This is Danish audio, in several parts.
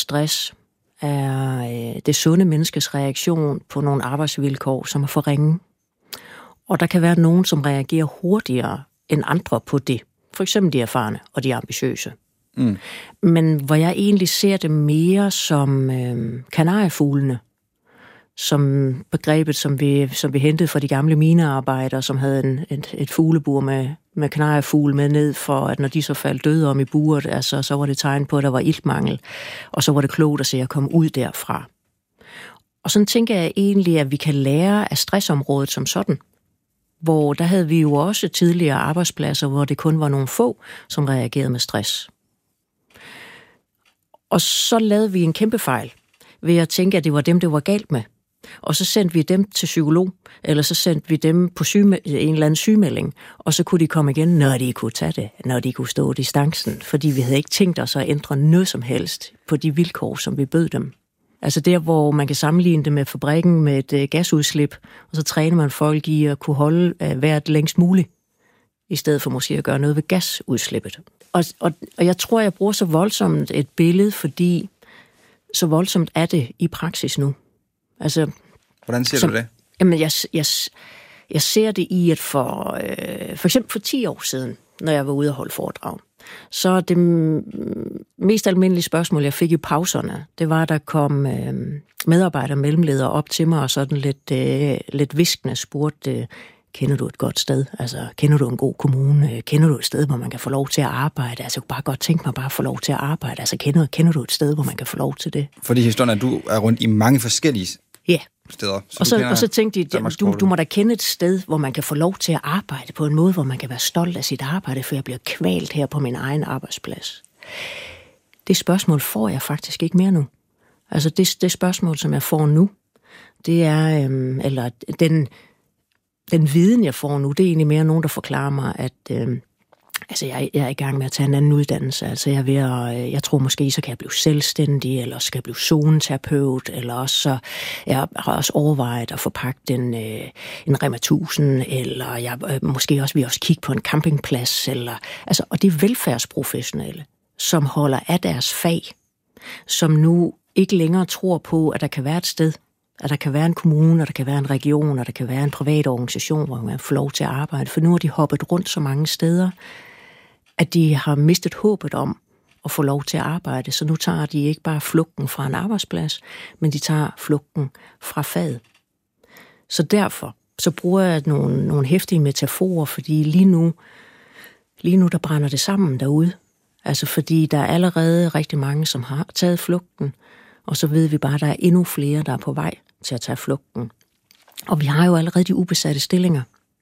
stress er det sunde menneskes reaktion på nogle arbejdsvilkår, som er for ringe. Og der kan være nogen, som reagerer hurtigere end andre på det. For eksempel de erfarne og de ambitiøse. Mm. Men hvor jeg egentlig ser det mere som kanariefuglene, som begrebet, som vi hentede fra de gamle minearbejdere, som havde et fuglebur med kanariefugle med ned, for at når de så faldt døde om i buret, altså, så var det tegn på, at der var iltmangel, og så var det klogt at se at komme ud derfra. Og sådan tænker jeg egentlig, at vi kan lære af stressområdet som sådan, hvor der havde vi jo også tidligere arbejdspladser, hvor det kun var nogle få, som reagerede med stress. Og så lavede vi en kæmpe fejl ved at tænke, at det var dem, det var galt med. Og så sendte vi dem til psykolog, eller så sendte vi dem på en eller anden sygemelding, og så kunne de komme igen, når de kunne tage det, når de kunne stå distancen, fordi vi havde ikke tænkt os at ændre noget som helst på de vilkår, som vi bød dem. Altså der, hvor man kan sammenligne det med fabrikken med et gasudslip, og så træner man folk i at kunne holde vejret længst muligt, i stedet for måske at gøre noget ved gasudslippet. Og jeg tror, jeg bruger så voldsomt et billede, fordi så voldsomt er det i praksis nu. Altså, hvordan ser du det? Jamen, jeg ser det i, at for eksempel for 10 år siden, når jeg var ude og holde foredrag, så det mest almindelige spørgsmål, jeg fik i pauserne, det var, at der kom medarbejder mellemledere op til mig og sådan lidt viskende spurgte, kender du et godt sted? Altså, kender du en god kommune? Kender du et sted, hvor man kan få lov til at arbejde? Altså, jeg kunne bare godt tænke mig bare at få lov til at arbejde. Altså, kender du et sted, hvor man kan få lov til det? Fordi historien er, at du er rundt i mange forskellige steder. Og så tænkte de, du må da kende et sted, hvor man kan få lov til at arbejde på en måde, hvor man kan være stolt af sit arbejde, for jeg bliver kvalt her på min egen arbejdsplads. Det spørgsmål får jeg faktisk ikke mere nu. Altså, det spørgsmål, som jeg får nu, det er, eller den viden, jeg får nu, det er egentlig mere nogen, der forklarer mig, at jeg er i gang med at tage en anden uddannelse. Altså jeg tror måske, så kan jeg blive selvstændig, eller skal jeg blive zoneterapeut, eller også så jeg har også overvejet at få pakket en Rema 1000, eller jeg måske også vil kigge på en campingplads, eller altså, og det er velfærdsprofessionelle, som holder af deres fag, som nu ikke længere tror på, at der kan være et sted, at der kan være en kommune, og der kan være en region, og der kan være en privat organisation, hvor man får lov til at arbejde. For nu har de hoppet rundt så mange steder, at de har mistet håbet om at få lov til at arbejde. Så nu tager de ikke bare flugten fra en arbejdsplads, men de tager flugten fra faget. Så derfor så bruger jeg nogle heftige metaforer, fordi lige nu der brænder det sammen derude. Altså fordi der er allerede rigtig mange, som har taget flugten, og så ved vi bare, at der er endnu flere, der er på vej til at tage flugten. Og vi har jo allerede de ubesatte stillinger.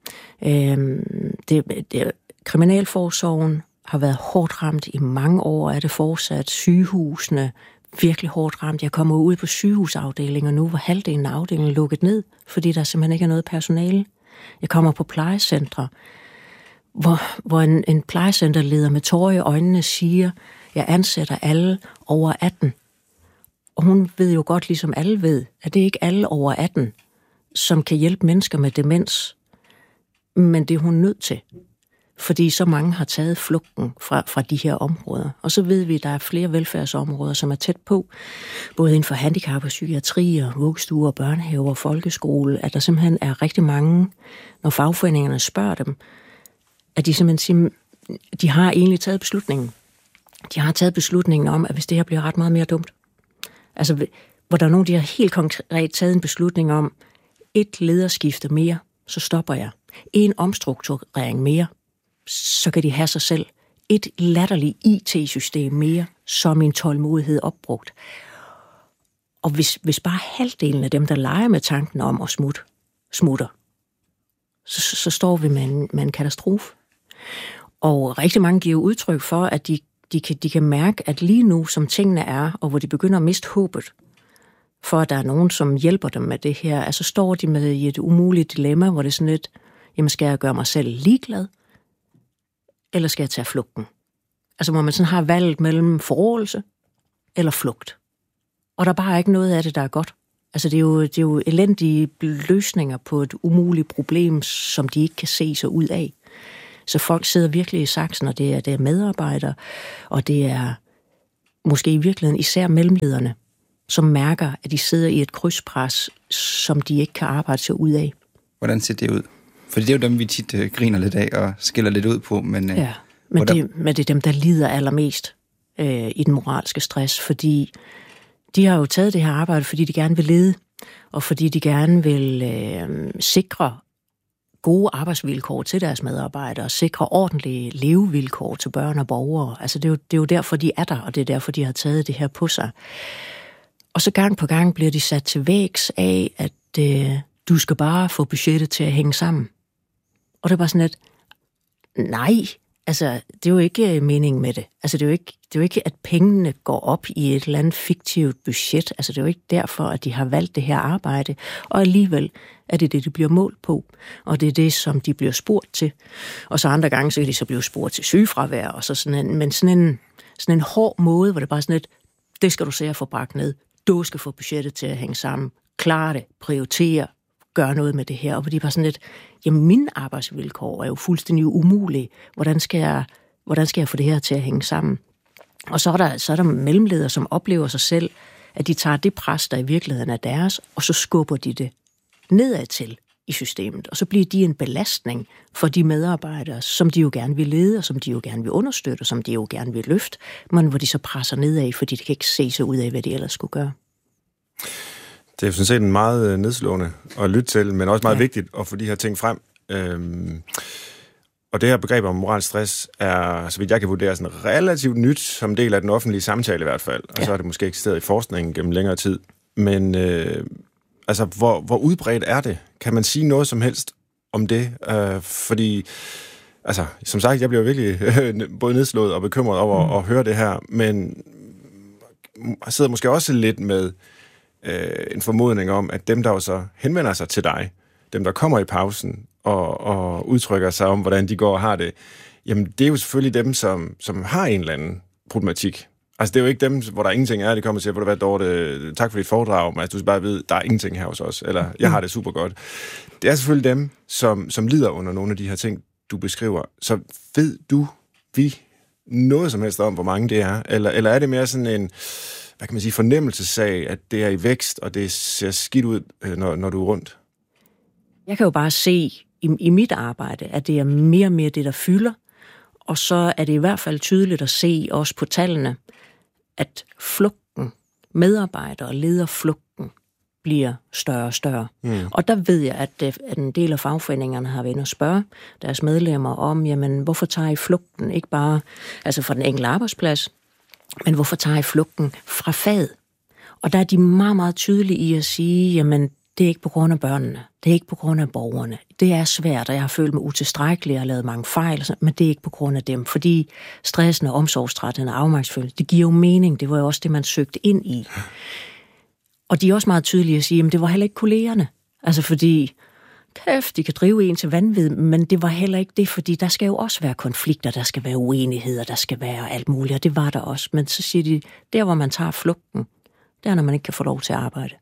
Kriminalforsorgen har været hårdt ramt i mange år, er det fortsat. Sygehusene virkelig hårdt ramt. Jeg kommer ud på sygehusafdelinger nu, hvor halvdelen af afdelingen er lukket ned, fordi der simpelthen ikke er noget personale. Jeg kommer på plejecentre, hvor en plejecenterleder med tårer i øjnene siger, jeg ansætter alle over 18. Og hun ved jo godt, ligesom alle ved, at det er ikke alle over 18, som kan hjælpe mennesker med demens. Men det er hun nødt til, fordi så mange har taget flugten fra de her områder. Og så ved vi, at der er flere velfærdsområder, som er tæt på, både inden for handicap og psykiatri og vuggestuer, børnehaver og folkeskole, at der simpelthen er rigtig mange, når fagforeningerne spørger dem, at de simpelthen siger, de har egentlig taget beslutningen. De har taget beslutningen om, at hvis det her bliver ret meget mere dumt, altså hvor der er nogen, der har helt konkret taget en beslutning om, et lederskifte mere, så stopper jeg. En omstrukturering mere, så kan de have sig selv. Et latterligt IT-system mere, så er min tålmodighed opbrugt. Og hvis bare halvdelen af dem, der leger med tanken om at smutter, så står vi med en katastrofe. Og rigtig mange giver udtryk for, at de kan mærke, at lige nu, som tingene er, og hvor de begynder at miste håbet, for at der er nogen, som hjælper dem med det her, altså står de med i et umuligt dilemma, hvor det er sådan lidt, jamen skal jeg gøre mig selv ligeglad, eller skal jeg tage flugten? Altså hvor man sådan har valget mellem forrådelse eller flugt. Og der er bare ikke noget af det, der er godt. Altså det er jo elendige løsninger på et umuligt problem, som de ikke kan se sig ud af. Så folk sidder virkelig i saksen, og det er medarbejdere, og det er måske i virkeligheden især mellemlederne, som mærker, at de sidder i et krydspres, som de ikke kan arbejde sig ud af. Hvordan ser det ud? Fordi det er jo dem, vi tit griner lidt af og skiller lidt ud på. Men det er dem, der lider allermest i den moralske stress, fordi de har jo taget det her arbejde, fordi de gerne vil lede, og fordi de gerne vil sikre gode arbejdsvilkår til deres medarbejdere, sikre ordentlige levevilkår til børn og borgere. Altså det er jo derfor, de er der, og det er derfor, de har taget det her på sig. Og så gang på gang bliver de sat til vægs af, at du skal bare få budgettet til at hænge sammen. Og det er bare sådan et, nej, altså det er jo ikke meningen med det. Altså det er jo ikke, at pengene går op i et eller andet fiktivt budget. Altså det er jo ikke derfor, at de har valgt det her arbejde. Og alligevel er det det, de bliver målt på. Og det er det, som de bliver spurgt til. Og så andre gange, så kan de så blive spurgt til sygefravær. Og så sådan en hård måde, hvor det bare sådan et, det skal du se at få bragt ned. Du skal få budgettet til at hænge sammen. Klare det, prioritere, gøre noget med det her. Og hvor de bare sådan lidt, jamen mine arbejdsvilkår er jo fuldstændig umulige. Hvordan skal jeg få det her til at hænge sammen? Og så er der mellemledere, som oplever sig selv, at de tager det pres, der i virkeligheden er deres, og så skubber de det nedad til i systemet. Og så bliver de en belastning for de medarbejdere, som de jo gerne vil lede, og som de jo gerne vil understøtte, og som de jo gerne vil løfte, men hvor de så presser nedad, fordi de kan ikke se sig ud af, hvad de ellers skulle gøre. Det er jo sådan set meget nedslående at lytte til, men også meget vigtigt at få de her ting frem. Og det her begreb om moralsk stress er, så vidt jeg kan vurdere, sådan relativt nyt som del af den offentlige samtale i hvert fald. Og så har det måske eksisteret i forskningen gennem længere tid. Men altså, hvor udbredt er det? Kan man sige noget som helst om det? Fordi, altså, som sagt, jeg bliver virkelig både nedslået og bekymret over at høre det her, men jeg sidder måske også lidt med en formodning om, at dem, der jo så henvender sig til dig, dem, der kommer i pausen og udtrykker sig om, hvordan de går og har det, jamen det er jo selvfølgelig dem, som har en eller anden problematik. Altså det er jo ikke dem, hvor der ingenting er, de kommer og siger, hvor du hvad, Dorte, tak for dit foredrag, men altså, du skal bare vide, der er ingenting her hos os, eller jeg har det super godt. Det er selvfølgelig dem, som lider under nogle af de her ting, du beskriver. Så ved vi noget som helst om, hvor mange det er? Eller er det mere sådan en, hvad kan man sige, fornemmelsessag, at det er i vækst, og det ser skidt ud, når du er rundt? Jeg kan jo bare se i mit arbejde, at det er mere og mere det, der fylder, og så er det i hvert fald tydeligt at se også på tallene, at flugten, medarbejdere og lederflugten bliver større og større. Og der ved jeg, at en del af fagforeningerne har været inde og spørge deres medlemmer om, jamen hvorfor tager I flugten ikke bare altså fra den enkelte arbejdsplads, men hvorfor tager I flugten fra faget? Og der er de meget, meget tydelige i at sige, jamen det er ikke på grund af børnene, det er ikke på grund af borgerne. Det er svært, og jeg har følt mig utilstrækkelig og har lavet mange fejl, men det er ikke på grund af dem, fordi stressen og omsorgstrætheden og afmagtsfølelse, det giver jo mening, det var jo også det, man søgte ind i. Og de er også meget tydelige at sige, jamen det var heller ikke kollegerne, altså fordi kæft, de kan drive en til vanvid, men det var heller ikke det, fordi der skal jo også være konflikter, der skal være uenigheder, der skal være alt muligt, og det var der også. Men så siger de, der hvor man tager flugten, det er, når man ikke kan få lov til at arbejde.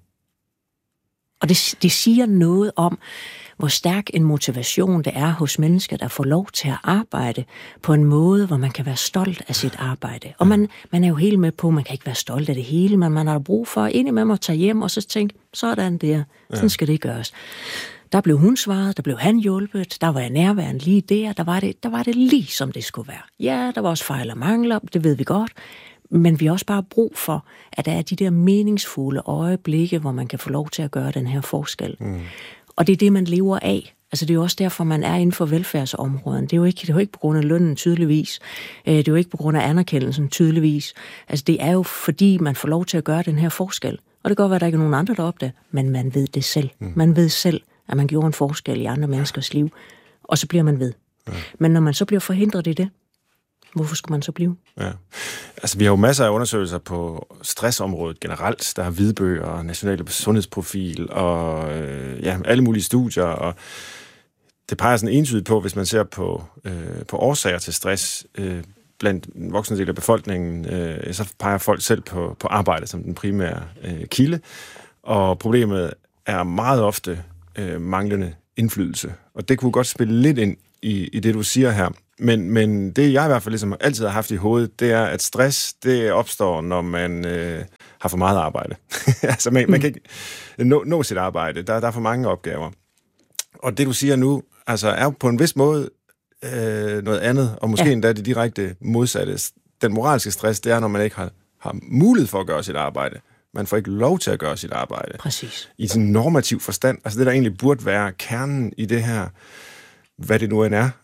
Og det siger noget om, hvor stærk en motivation det er hos mennesker, der får lov til at arbejde på en måde, hvor man kan være stolt af sit arbejde. Og man er jo helt med på, at man kan ikke være stolt af det hele, men man har brug for indimellem at tage hjem og så tænke, sådan der, sådan skal det gøres. Der blev hun svaret, der blev han hjulpet, der var jeg nærværende lige der var det lige som det skulle være. Ja, der var også fejl og mangler, det ved vi godt, men vi har også bare brug for, at der er de der meningsfulde øjeblikke, hvor man kan få lov til at gøre den her forskel. Og det er det, man lever af. Altså det er jo også derfor, man er inden for velfærdsområden. Det er jo ikke på grund af lønnen tydeligvis. Det er jo ikke på grund af anerkendelsen tydeligvis. Altså det er jo fordi, man får lov til at gøre den her forskel. Og det kan godt være, at der ikke er nogen andre, der opdager, men man ved det selv. Man ved selv, at man gjorde en forskel i andre menneskers liv. Og så bliver man ved. Men når man så bliver forhindret i det, hvorfor skulle man så blive? Ja. Altså, vi har jo masser af undersøgelser på stressområdet generelt. Der er hvidbøger og nationale sundhedsprofil og alle mulige studier. Og det peger sådan entydigt på, hvis man ser på årsager til stress blandt en voksne del af befolkningen, så peger folk selv på arbejde som den primære kilde. Og problemet er meget ofte manglende indflydelse. Og det kunne godt spille lidt ind i det, du siger her. Men det, jeg i hvert fald ligesom altid har haft i hovedet, det er, at stress, det opstår, når man har for meget arbejde. Altså, man kan ikke nå sit arbejde. Der er for mange opgaver. Og det, du siger nu, altså, er på en vis måde noget andet, og måske endda det direkte modsatte. Den moralske stress, det er, når man ikke har mulighed for at gøre sit arbejde. Man får ikke lov til at gøre sit arbejde. Præcis. I sådan en normativ forstand. Altså det, der egentlig burde være kernen i det her, hvad det nu end er,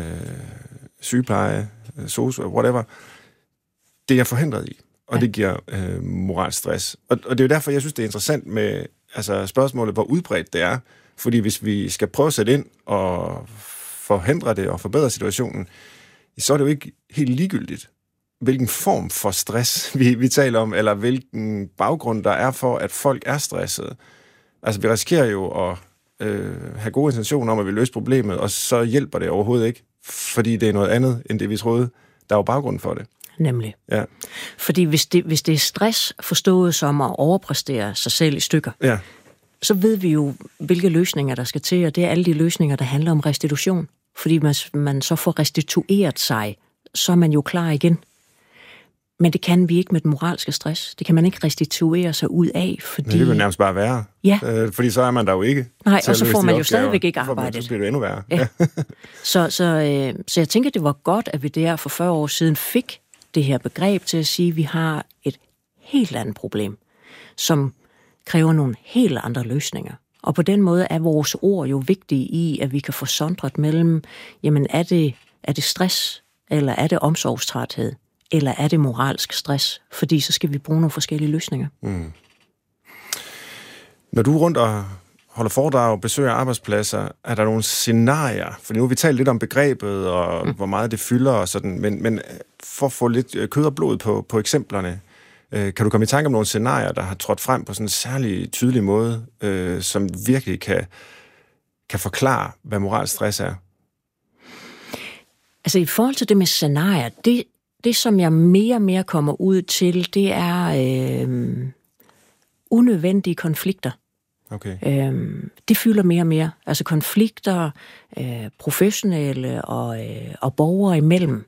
sygepleje, sosu, whatever, det er forhindret i. Og det giver moralsk stress. Og det er jo derfor, jeg synes, det er interessant med spørgsmålet, hvor udbredt det er. Fordi hvis vi skal prøve at sætte ind og forhindre det og forbedre situationen, så er det jo ikke helt ligegyldigt, hvilken form for stress vi taler om, eller hvilken baggrund der er for, at folk er stressede. Altså, vi risikerer jo at have gode intentioner om, at vi løser problemet, og så hjælper det overhovedet ikke, fordi det er noget andet, end det vi troede, der var baggrunden for det. Nemlig. Ja. Fordi hvis det er stress forstået som at overpræstere sig selv i stykker, så ved vi jo, hvilke løsninger der skal til, og det er alle de løsninger, der handler om restitution. Fordi man så får restitueret sig, så er man jo klar igen. Men det kan vi ikke med den moralske stress. Det kan man ikke restituere sig ud af, fordi... Men det vil nærmest bare være. Ja. Fordi så er man der jo ikke. Nej, og så får man jo stadigvæk ikke arbejdet. Så bliver det endnu værre. Ja. Så jeg tænker, det var godt, at vi der for 40 år siden fik det her begreb til at sige, at vi har et helt andet problem, som kræver nogle helt andre løsninger. Og på den måde er vores ord jo vigtige i, at vi kan få sondret mellem, jamen er det stress, eller er det omsorgstræthed, eller er det moralsk stress? Fordi så skal vi bruge nogle forskellige løsninger. Mm. Når du er rundt og holder foredrag og besøger arbejdspladser, er der nogle scenarier? For nu har vi talt lidt om begrebet, og hvor meget det fylder, og sådan, men for at få lidt kød og blod på eksemplerne, kan du komme i tanke om nogle scenarier, der har trådt frem på sådan en særlig tydelig måde, som virkelig kan forklare, hvad moralsk stress er? Altså i forhold til det med scenarier, det som jeg mere og mere kommer ud til, det er unødvendige konflikter. Okay. Det fylder mere og mere. Altså konflikter, professionelle og borgere imellem,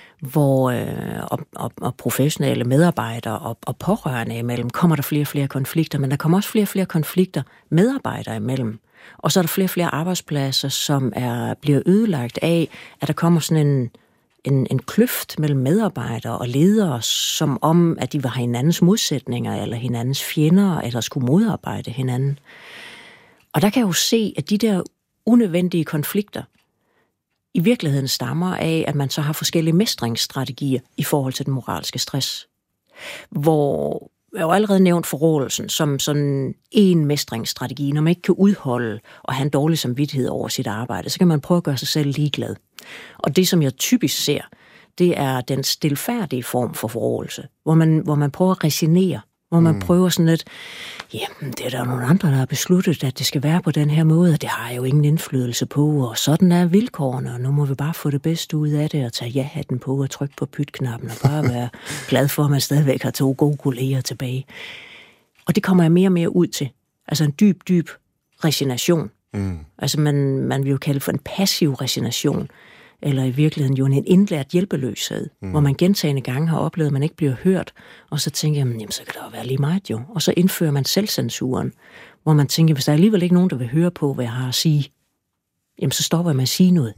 og professionelle medarbejdere og pårørende imellem, kommer der flere og flere konflikter, men der kommer også flere og flere konflikter medarbejdere imellem. Og så er der flere og flere arbejdspladser, som bliver ødelagt af, at der kommer sådan en kløft mellem medarbejdere og ledere, som om, at de var hinandens modsætninger, eller hinandens fjender, eller skulle modarbejde hinanden. Og der kan jeg jo se, at de der unødvendige konflikter i virkeligheden stammer af, at man så har forskellige mestringsstrategier i forhold til den moralske stress. Hvor jeg har jo allerede nævnt forrådelsen som sådan en mestringsstrategi. Når man ikke kan udholde og have en dårlig samvittighed over sit arbejde, så kan man prøve at gøre sig selv ligeglad. Og det, som jeg typisk ser, det er den stilfærdige form for forrådelse, hvor man prøver at resignere, hvor man prøver sådan lidt, jamen, det er der nogle andre, der har besluttet, at det skal være på den her måde, og det har jeg jo ingen indflydelse på, og sådan er vilkårene, og nu må vi bare få det bedste ud af det, og tage ja-hatten på, og trykke på pytknappen, og bare være glad for, at man stadigvæk har 2 gode kolleger tilbage. Og det kommer jeg mere og mere ud til. Altså en dyb resignation. Altså man vil jo kalde for en passiv resignation, eller i virkeligheden jo en indlært hjælpeløshed, hvor man gentagne gange har oplevet, at man ikke bliver hørt, og så tænker jeg, jamen, så kan det jo være lige meget jo. Og så indfører man selvcensuren, hvor man tænker, hvis der er alligevel ikke nogen, der vil høre på, hvad jeg har at sige, jamen så stopper jeg med at sige noget.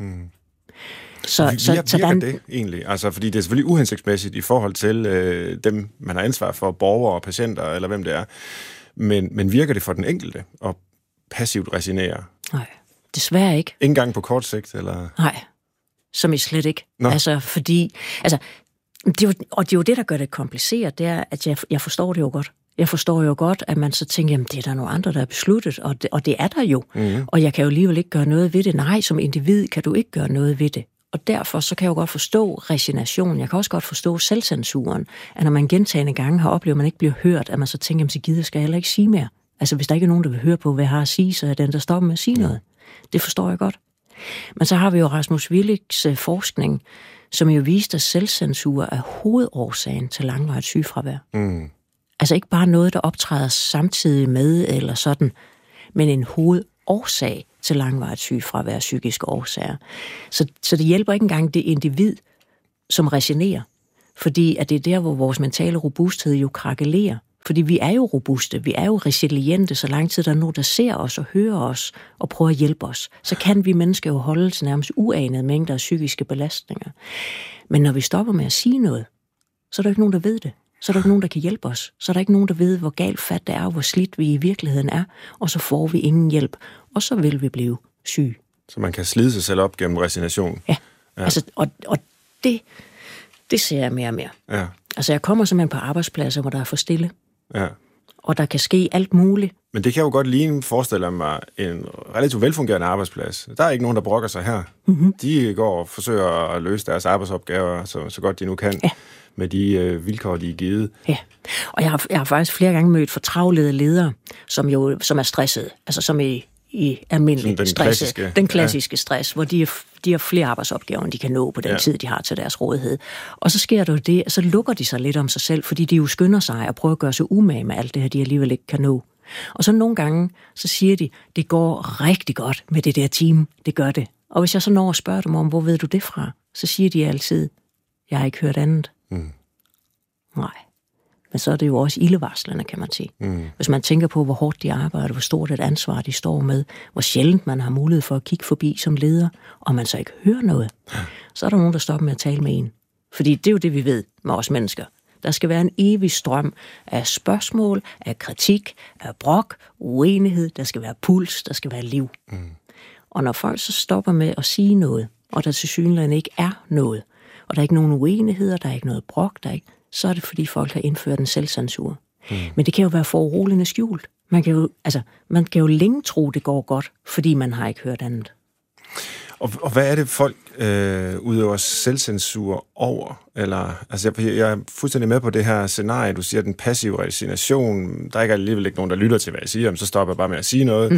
Så virker det egentlig? Altså, fordi det er selvfølgelig uhensigtsmæssigt i forhold til dem, man har ansvar for, borgere og patienter, eller hvem det er. Men virker det for den enkelte at passivt resignere? Nej, desværre ikke. Ingen gang på kort sigt, eller? Nej, som I slet ikke. Nå. Altså, fordi... Altså, det er jo det, der gør det kompliceret, det er, at jeg forstår det jo godt. Jeg forstår jo godt, at man så tænker, jamen det er der nogle andre, der er besluttet, og det er der jo. Og jeg kan jo alligevel ikke gøre noget ved det. Nej, som individ kan du ikke gøre noget ved det. Og derfor så kan jeg jo godt forstå resignation. Jeg kan også godt forstå selvcensuren, at når man gentagne gange har oplevet, at man ikke bliver hørt, at man så tænker, jamen så gider skal jeg heller ikke sige mere. Altså hvis der ikke er nogen, der vil høre på, hvad jeg har at sige, så er den, der stopper med at sige noget. Det forstår jeg godt. Men så har vi jo Rasmus Willichs forskning, som jo viste, at selvcensur er hovedårsagen til langvarigt sygefravær. Altså ikke bare noget, der optræder samtidig med eller sådan, men en hovedårsag til langvarigt sygefravær af psykiske årsager. Så det hjælper ikke engang det individ, som resignerer, fordi at det er der, hvor vores mentale robusthed jo krakelerer. Fordi vi er jo robuste, vi er jo resiliente, så lang tid der er nogen, der ser os og hører os og prøver at hjælpe os. Så kan vi mennesker jo holde til nærmest uanede mængder af psykiske belastninger. Men når vi stopper med at sige noget, så er der ikke nogen, der ved det. Så er der ikke nogen, der kan hjælpe os. Så er der ikke nogen, der ved, hvor galt fat det er, og hvor slidt vi i virkeligheden er. Og så får vi ingen hjælp, og så vil vi blive syge. Så man kan slide sig selv op gennem resignation. Ja. Altså, og det ser jeg mere og mere. Ja. Altså, jeg kommer simpelthen på arbejdspladser, hvor der er for stille. Ja. Og der kan ske alt muligt. Men det kan jo godt ligne, forestille mig, en relativt velfungerende arbejdsplads. Der er ikke nogen, der brokker sig her. Mm-hmm. De går og forsøger at løse deres arbejdsopgaver, så godt de nu kan, med de vilkår, de er givet. Ja, og jeg har faktisk flere gange mødt fortravlede ledere, som er stressede, altså som i almindelig stress. Den klassiske stress, hvor de har flere arbejdsopgaver, end de kan nå på den tid, de har til deres rådighed. Og så sker der jo det, så lukker de sig lidt om sig selv, fordi de jo skynder sig og prøver at gøre sig umage med alt det her, de alligevel ikke kan nå. Og så nogle gange, så siger de, det går rigtig godt med det der team, det gør det. Og hvis jeg så når at spørge dem om, hvor ved du det fra, så siger de altid, jeg har ikke hørt andet. Mm. Nej. Men så er det jo også ildevarslende, kan man sige. Mm. Hvis man tænker på, hvor hårdt de arbejder, hvor stort et ansvar de står med, hvor sjældent man har mulighed for at kigge forbi som leder, og man så ikke hører noget, så er der nogen, der stopper med at tale med en. Fordi det er jo det, vi ved med os mennesker. Der skal være en evig strøm af spørgsmål, af kritik, af brok, uenighed, der skal være puls, der skal være liv. Mm. Og når folk så stopper med at sige noget, og der tilsyneladende ikke er noget, og der er ikke nogen uenigheder, der er ikke noget brok, så er det, fordi folk har indført en selvcensur. Mm. Men det kan jo være foruroligende skjult. Man kan jo længe tro, det går godt, fordi man har ikke hørt andet. Og hvad er det, folk udøver selvcensur over? Eller, altså jeg er fuldstændig med på det her scenarie. Du siger, den passive resignation. Der er ikke alligevel ikke nogen, der lytter til, hvad jeg siger. Så stopper jeg bare med at sige noget.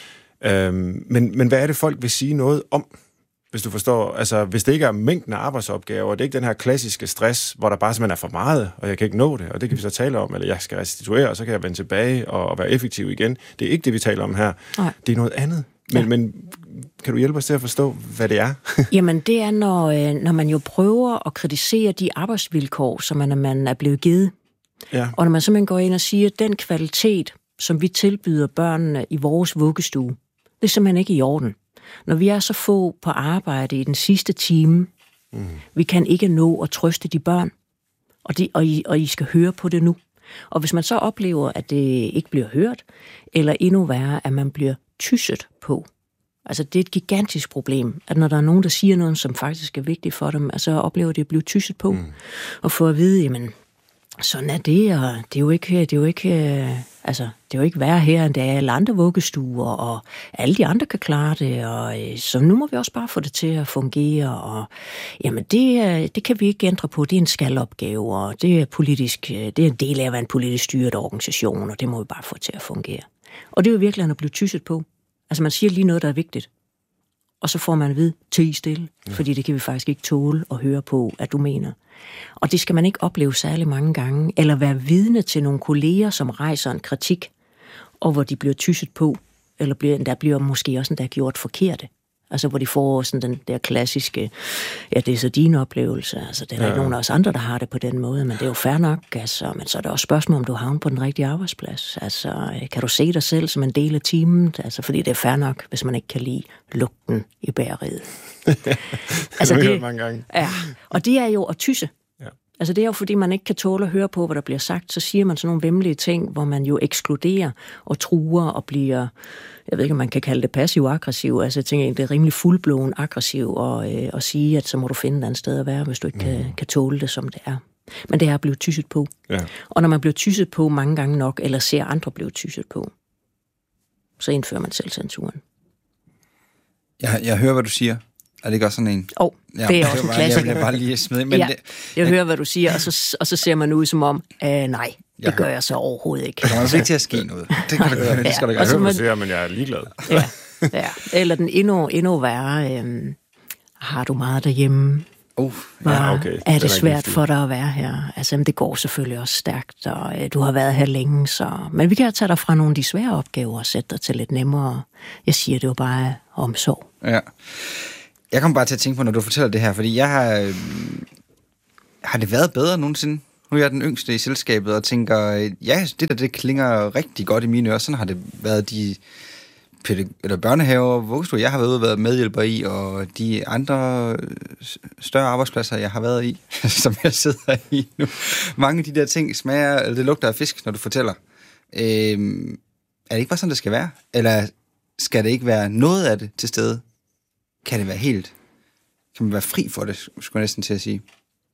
Mm. Men hvad er det, folk vil sige noget om? Hvis du forstår, altså hvis det ikke er mængden af arbejdsopgaver, og det er ikke den her klassiske stress, hvor der bare simpelthen er for meget, og jeg kan ikke nå det, og det kan vi så tale om, eller jeg skal restituere, og så kan jeg vende tilbage og være effektiv igen. Det er ikke det, vi taler om her. Nej. Det er noget andet. Men kan du hjælpe os til at forstå, hvad det er? Jamen, det er, når man jo prøver at kritisere de arbejdsvilkår, som man er blevet givet. Ja. Og når man simpelthen går ind og siger, at den kvalitet, som vi tilbyder børnene i vores vuggestue, det er simpelthen ikke i orden. Når vi er så få på arbejde i den sidste time, vi kan ikke nå at trøste de børn, og I skal høre på det nu. Og hvis man så oplever, at det ikke bliver hørt, eller endnu værre, at man bliver tysset på, altså det er et gigantisk problem, at når der er nogen, der siger noget, som faktisk er vigtigt for dem, så oplever de at blive tysset på, og få at vide, jamen, sådan er det, og det er jo ikke værre her, end det er alle andre vuggestuer, og alle de andre kan klare det, og så nu må vi også bare få det til at fungere, og jamen det kan vi ikke ændre på, det er en skalopgave, og det er politisk, det er en del af at være en politisk styret organisation, og det må vi bare få til at fungere. Og det er jo virkelig at blive tysset på. Altså man siger lige noget, der er vigtigt, og så får man at vide, tie stille, fordi det kan vi faktisk ikke tåle at høre på, at du mener. Og det skal man ikke opleve særlig mange gange, eller være vidne til nogle kolleger, som rejser en kritik, og hvor de bliver tysset på, eller der bliver måske også endda gjort forkerte. Altså hvor de får sådan den der klassiske, ja, det er så din oplevelse, altså det er ikke nogen af os andre, der har det på den måde, men det er jo fair nok, altså, men så er det også spørgsmål, om du havner på den rigtige arbejdsplads. Altså, kan du se dig selv som en del af teamet? Altså, fordi det er fair nok, hvis man ikke kan lide lugten i bageriet. Altså, det mange gange. Ja, og det er jo at tysse. Ja. Altså, det er jo, fordi man ikke kan tåle at høre på, hvad der bliver sagt, så siger man sådan nogle væmmelige ting, hvor man jo ekskluderer og truer og bliver, jeg ved ikke, om man kan kalde det passiv-aggressiv, altså jeg tænker, det er rimelig fuldblåen aggressiv og sige, at så må du finde et andet sted at være, hvis du ikke kan tåle det, som det er. Men det er at blive tysset på. Ja. Og når man bliver tysset på mange gange nok, eller ser andre blive tysset på, så indfører man selvcensuren. Jeg hører, hvad du siger. Er det ikke også sådan en? Det er også en klassiker. Jeg bare lige smide, men jeg hører, hvad du siger, og så ser man ud som om, nej, det gør jeg så overhovedet ikke. Der kommer altså ikke til at ske noget. Det kan det gøre. Det skal der gøre. Jeg hører, hvad du siger, men jeg er ligeglad. Ja. Eller den endnu værre, har du meget derhjemme? Okay. Er det svært for dig at være her? Altså, det går selvfølgelig også stærkt, og du har været her længe, så... Men vi kan tage dig fra nogle af de svære opgaver og sætte dig til lidt nemmere. Jeg siger, det var bare omsorg. Ja. Jeg kommer bare til at tænke på, når du fortæller det her, fordi jeg har det været bedre nogensinde? Nu er jeg den yngste i selskabet og tænker, ja, det klinger rigtig godt i mine ører. Sådan har det været de børnehaver, vuggestuer, jeg har været medhjælper i, og de andre større arbejdspladser, jeg har været i, som jeg sidder i nu. Mange af de der ting smager, eller det lugter af fisk, når du fortæller. Er det ikke bare sådan, det skal være? Eller skal det ikke være noget af det til stede? Kan det være helt? Kan man være fri for det, skulle jeg næsten til at sige?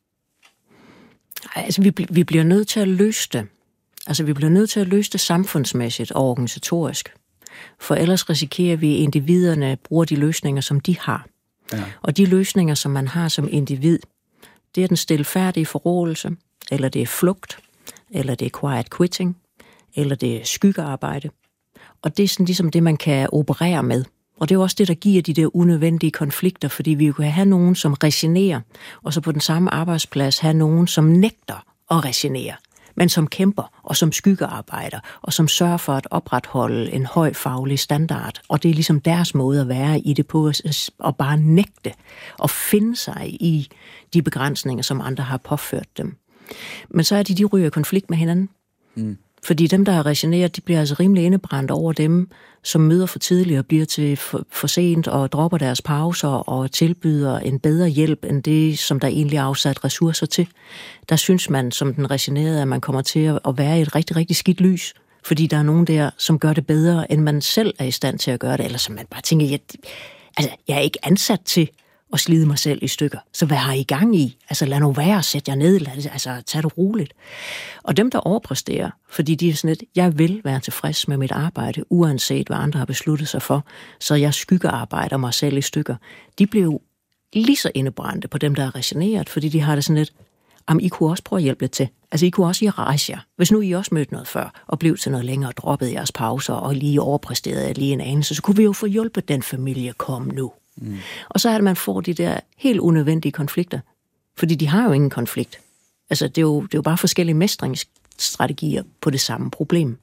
Altså, vi bliver nødt til at løse det. Altså, vi bliver nødt til at løse det samfundsmæssigt og organisatorisk. For ellers risikerer vi, at individerne bruger de løsninger, som de har. Ja. Og de løsninger, som man har som individ, det er den stilfærdige forrådelse, eller det er flugt, eller det er quiet quitting, eller det er skyggearbejde. Og det er sådan ligesom det, man kan operere med. Og det er også det, der giver de der unødvendige konflikter, fordi vi kan have nogen, som resignerer, og så på den samme arbejdsplads have nogen, som nægter at resignere, men som kæmper og som skyggearbejder, og som sørger for at opretholde en høj faglig standard. Og det er ligesom deres måde at være i det på, at bare nægte og finde sig i de begrænsninger, som andre har påført dem. Men så er de ryger i konflikt med hinanden. Mm. Fordi dem, der har resigneret, de bliver altså rimelig indebrændt over dem, som møder for tidligt og bliver til for sent og dropper deres pauser og tilbyder en bedre hjælp end det, som der egentlig er afsat ressourcer til. Der synes man, som den resignerede, at man kommer til at være i et rigtig, rigtig skidt lys, fordi der er nogen der, som gør det bedre, end man selv er i stand til at gøre det, eller som man bare tænker, jeg er ikke ansat til at slide mig selv i stykker. Så hvad har I gang i? Altså lad nu være, sæt jer ned, tag det roligt. Og dem, der overpræsterer, fordi de er sådan lidt, jeg vil være tilfreds med mit arbejde, uanset hvad andre har besluttet sig for, så jeg skyggearbejder mig selv i stykker, de blev lige så indebrændte på dem, der er resigneret, fordi de har det sådan lidt, I kunne også prøve at hjælpe lidt til. Altså I kunne også rejse jer. Hvis nu I også mødte noget før, og blev til noget længere, og droppede jeres pauser, og lige overpræsterede lige en anelse, så kunne vi jo få hjulpet den familie, kom nu. Mm. Og så er det, at man får de der helt unødvendige konflikter. Fordi de har jo ingen konflikt. Altså, det er jo bare forskellige mestringsstrategier på det samme problem.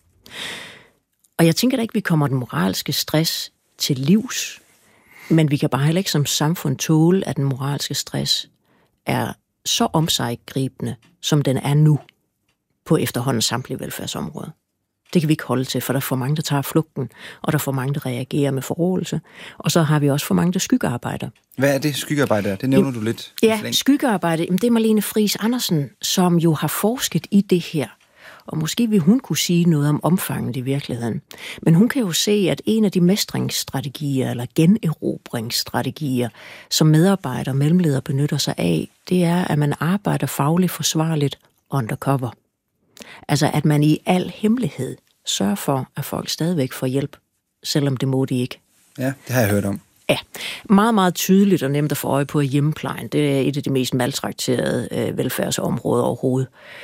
Og jeg tænker da ikke, vi kommer den moralske stress til livs, men vi kan bare heller ikke som samfund tåle, at den moralske stress er så omsiggribende, som den er nu på efterhånden samtlige velfærdsområder. Det kan vi ikke holde til, for der er for mange, der tager flugten, og der er for mange, der reagerer med forrådelse. Og så har vi også for mange, der skyggearbejder. Hvad er det, skyggearbejder? Det nævner du lidt. Ja, skyggearbejde, det er Marlene Friis Andersen, som jo har forsket i det her. Og måske vil hun kunne sige noget om omfanget i virkeligheden. Men hun kan jo se, at en af de mestringsstrategier, eller generobringsstrategier, som medarbejdere og mellemledere benytter sig af, det er, at man arbejder fagligt forsvarligt undercover. Altså, at man i al hemmelighed sørger for, at folk stadigvæk får hjælp, selvom det må de ikke. Ja, det har jeg hørt om. Ja, meget, meget tydeligt og nemt at få øje på hjemmeplejen. Det er et af de mest maltrakterede velfærdsområder overhovedet.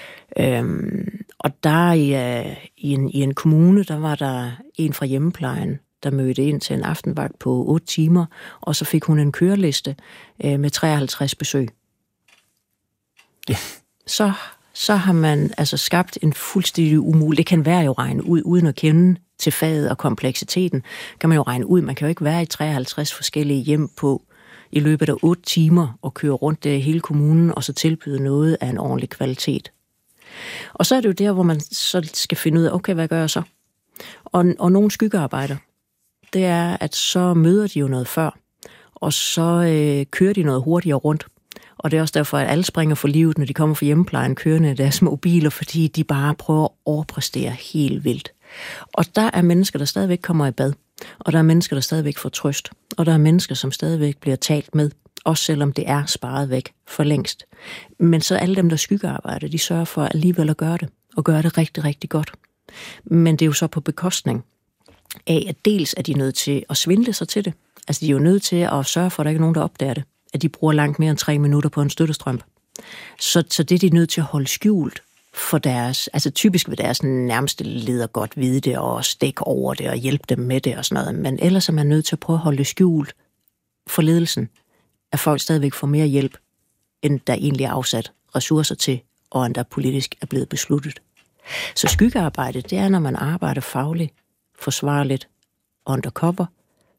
Og der i en kommune, der var der en fra hjemmeplejen, der mødte ind til en aftenvagt på 8 timer, og så fik hun en køreliste med 53 besøg. Ja. Så har man altså skabt en fuldstændig umulig. Det kan være jo regne ud, uden at kende til faget og kompleksiteten, kan man jo regne ud. Man kan jo ikke være i 53 forskellige hjem på i løbet af 8 timer og køre rundt der i hele kommunen, og så tilbyde noget af en ordentlig kvalitet. Og så er det jo der, hvor man så skal finde ud af, okay, hvad gør jeg så? Og nogle skyggearbejder, det er, at så møder de jo noget før, og så kører de noget hurtigere rundt. Og det er også derfor, at alle springer for livet, når de kommer fra hjemmeplejen, kørende i deres mobiler, fordi de bare prøver at overpræstere helt vildt. Og der er mennesker, der stadigvæk kommer i bad, og der er mennesker, der stadigvæk får trøst, og der er mennesker, som stadigvæk bliver talt med, også selvom det er sparet væk for længst. Men så alle dem, der skyggearbejder, de sørger for alligevel at gøre det, og gøre det rigtig, rigtig godt. Men det er jo så på bekostning af, at dels er de nødt til at svindle sig til det. Altså de er jo nødt til at sørge for, at der ikke er nogen, der opdager det. At de bruger langt mere end 3 minutter på en støttestrømpe. Så det er de nødt til at holde skjult for deres, altså typisk vil deres nærmeste leder godt vide det, og stikke over det, og hjælpe dem med det og sådan noget. Men ellers er man nødt til at prøve at holde det skjult for ledelsen, at folk stadigvæk får mere hjælp, end der egentlig er afsat ressourcer til, og end der politisk er blevet besluttet. Så skyggearbejde, det er, når man arbejder fagligt, forsvarligt, undercover,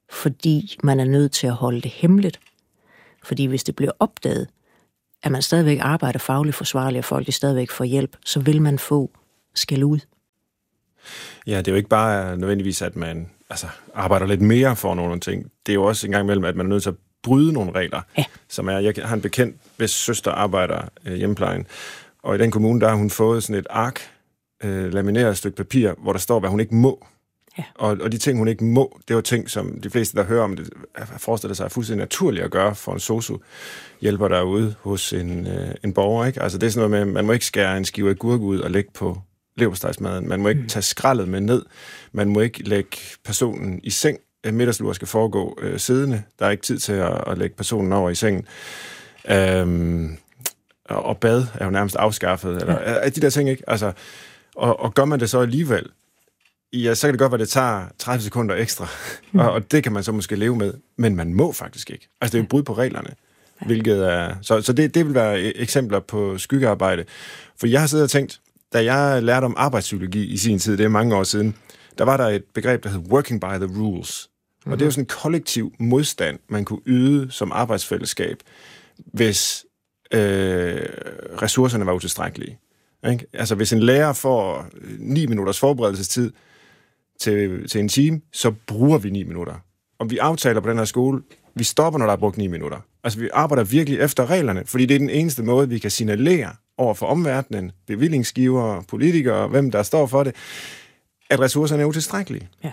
fordi man er nødt til at holde det hemmeligt. Fordi hvis det bliver opdaget, at man stadigvæk arbejder fagligt forsvarligt, og folk stadigvæk får hjælp, så vil man få skæld ud. Ja, det er jo ikke bare nødvendigvis, at man arbejder lidt mere for nogle ting. Det er jo også en gang imellem, at man er nødt til at bryde nogle regler. Ja. Jeg har en bekendt, hvis søster arbejder hjemmeplejen, og i den kommune, der har hun fået sådan et ark, lamineret stykke papir, hvor der står, hvad hun ikke må. Ja. Og de ting, hun ikke må, det er jo ting, som de fleste, der hører om det, forestiller sig er fuldstændig naturligt at gøre for en sosu-hjælper derude hos en borger. Ikke? Altså det er sådan noget med, man må ikke skære en skive agurk ud og lægge på leverpostejsmaden. Man må ikke tage skraldet med ned. Man må ikke lægge personen i seng. Middagslur skal foregå siddende. Der er ikke tid til at lægge personen over i sengen. Og bad er jo nærmest afskaffet. Eller de der ting, ikke? Altså, og gør man det så alligevel, ja, så kan det godt være, det tager 30 sekunder ekstra. Og det kan man så måske leve med. Men man må faktisk ikke. Altså, det er jo brud på reglerne. Hvilket er... Så det vil være eksempler på skyggearbejde. For jeg har siddet og tænkt, da jeg lærte om arbejdspsykologi i sin tid, det er mange år siden, der var der et begreb, der hed working by the rules. Og det er jo sådan en kollektiv modstand, man kunne yde som arbejdsfællesskab, hvis ressourcerne var utilstrækkelige. Ikke? Altså hvis en lærer får 9 minutters forberedelsestid til en time, så bruger vi 9 minutter. Og vi aftaler på den her skole, vi stopper, når der er brugt 9 minutter. Altså vi arbejder virkelig efter reglerne, fordi det er den eneste måde, vi kan signalere over for omverdenen, bevillingsgivere, politikere, hvem der står for det, at ressourcerne er utilstrækkelige. Ja.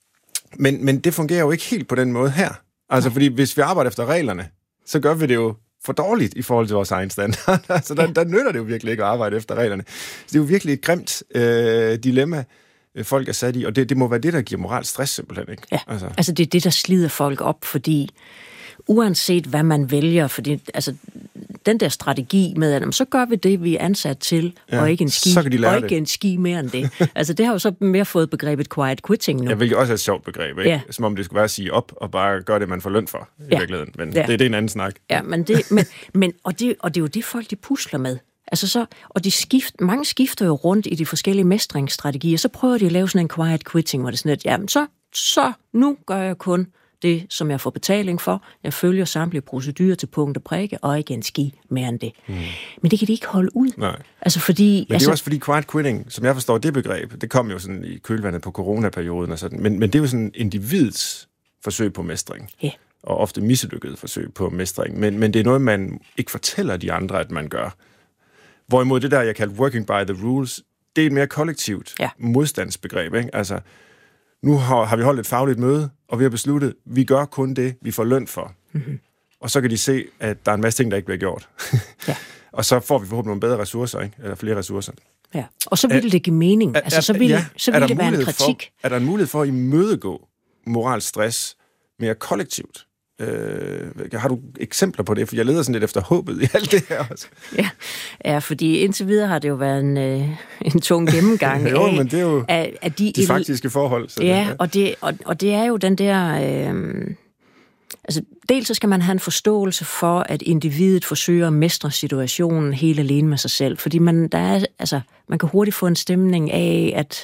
Men det fungerer jo ikke helt på den måde her. Altså fordi hvis vi arbejder efter reglerne, så gør vi det jo for dårligt i forhold til vores egen standard. Altså der nytter det jo virkelig ikke at arbejde efter reglerne. Så det er jo virkelig et grimt dilemma, folk er sat i, og det må være det, der giver moral stress simpelthen, ikke? Ja, altså det er det, der slider folk op, fordi uanset hvad man vælger, fordi altså den der strategi med, at så gør vi det, vi er ansat til, og ikke en ski mere end det. Altså det har jo så mere fået begrebet quiet quitting nu. Ja, hvilket også er et sjovt begreb, ikke? Ja. Som om det skulle være at sige op, og bare gøre det, man får løn for, i virkeligheden. Men det er en anden snak. Ja, men det er jo det, folk de pusler med. Altså så, og mange skifter jo rundt i de forskellige mestringsstrategier, så prøver de at lave sådan en quiet quitting, hvor det er sådan, at jamen så nu gør jeg kun det, som jeg får betaling for. Jeg følger samtlige procedurer til punkt og prikke, og ikke en ski mere end det. Men det kan de ikke holde ud. Nej. Altså fordi... Men det er også fordi quiet quitting, som jeg forstår det begreb, det kom jo sådan i kølvandet på coronaperioden og sådan, men det er jo sådan individets forsøg på mestring. Ja. Og ofte mislykket forsøg på mestring. Men det er noget, man ikke fortæller de andre, at man gør. Hvorimod det der, jeg kalder working by the rules, det er et mere kollektivt modstandsbegreb, ikke? Altså, nu har vi holdt et fagligt møde, og vi har besluttet, at vi gør kun det, vi får løn for. Mm-hmm. Og så kan de se, at der er en masse ting, der ikke bliver gjort. Ja. Og så får vi forhåbentlig nogle bedre ressourcer, ikke? Eller flere ressourcer. Ja. Og så vil det give mening. Så vil det være en kritik. Er der en mulighed for at imødegå moralsk stress mere kollektivt? Har du eksempler på det? For jeg leder sådan lidt efter håbet i alt det her også. Ja, fordi indtil videre har det jo været en tung gennemgang jo, men det er jo af de faktiske forhold. Så og det er jo den der... altså, dels så skal man have en forståelse for, at individet forsøger at mestre situationen helt alene med sig selv. Fordi man kan hurtigt få en stemning af, at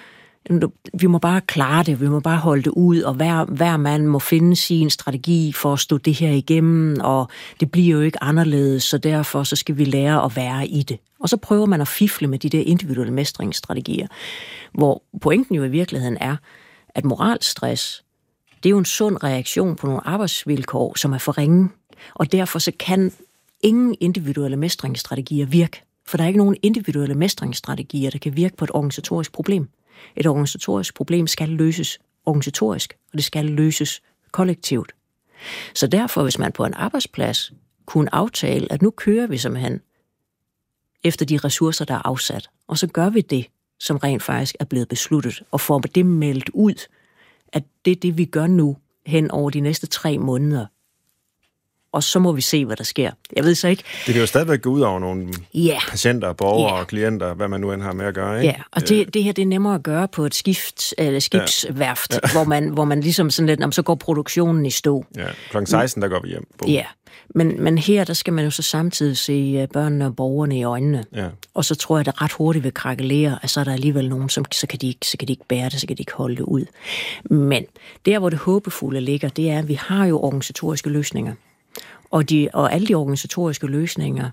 vi må bare klare det, vi må bare holde det ud, og hver mand må finde sin strategi for at stå det her igennem, og det bliver jo ikke anderledes, så derfor så skal vi lære at være i det. Og så prøver man at fifle med de der individuelle mestringsstrategier, hvor pointen jo i virkeligheden er, at moralstress, det er jo en sund reaktion på nogle arbejdsvilkår, som er for ringe, og derfor så kan ingen individuelle mestringsstrategier virke, for der er ikke nogen individuelle mestringsstrategier, der kan virke på et organisatorisk problem. Et organisatorisk problem skal løses organisatorisk, og det skal løses kollektivt. Så derfor, hvis man på en arbejdsplads kunne aftale, at nu kører vi simpelthen efter de ressourcer, der er afsat, og så gør vi det, som rent faktisk er blevet besluttet, og får det meldt ud, at det er det, vi gør nu hen over de næste 3 måneder. og så må vi se, hvad der sker. Jeg ved så ikke... Det kan jo stadigvæk gå ud over nogle patienter, borgere og klienter, hvad man nu end har med at gøre, ikke? Ja, og det her, det er nemmere at gøre på et skibsværft, hvor man ligesom sådan lidt, så går produktionen i stå. Ja, kl. 16, der går vi hjem. Ja, men her, der skal man jo så samtidig se børnene og borgerne i øjnene. Ja. Og så tror jeg, at det ret hurtigt vil krakelere, at så er der alligevel nogen, som så kan de ikke bære det, så kan de ikke holde det ud. Men der, hvor det håbefulde ligger, det er, at vi har jo organisatoriske løsninger. Og alle de organisatoriske løsninger